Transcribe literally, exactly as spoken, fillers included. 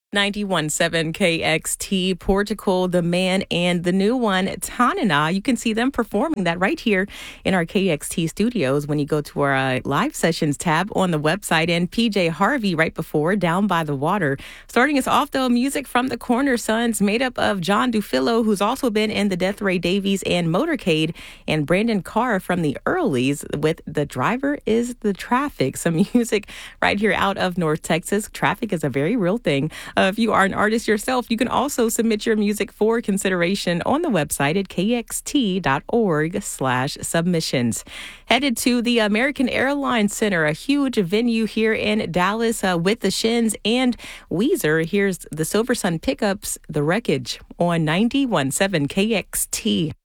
ninety-one point seven K X T, Portugal, The Man, and the new one, Tanana. You can see them performing that right here in our K X T studios when you go to our uh, live sessions tab on the website. And P J Harvey right before, Down by the Water. Starting us off, though, music from the Corner Sons, made up of John Dufillo, who's also been in the Death Ray Davies and Motorcade, and Brandon Carr from the Earlies with The Driver is the Traffic. Some music right here out of North Texas. Traffic is a very real thing. Uh, if you are an artist yourself, you can also submit your music for consideration on the website at kxt.org slash submissions. Headed to the American Airlines Center, a huge venue here in Dallas uh, with the Shins and Weezer. Here's the Silver Sun Pickups, The Wreckage on ninety-one point seven K X T.